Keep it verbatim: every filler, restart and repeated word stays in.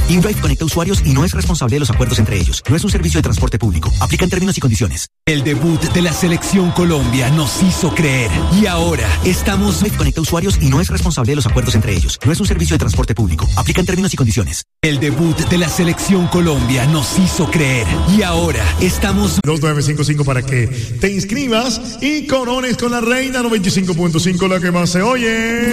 InDrive conecta usuarios y no es responsable de los acuerdos entre ellos. No es un servicio de transporte público. Aplica en términos y condiciones. El debut de la Selección Colombia nos hizo creer. Y ahora estamos... InDrive conecta usuarios y no es responsable de los acuerdos entre ellos. No es un servicio de transporte público. Aplica en términos y condiciones. El debut de la Selección Colombia nos hizo creer. Y ahora estamos... dos nueve cinco cinco para que te inscribas y corones con la Reina noventa y cinco punto cinco, la que más se oye.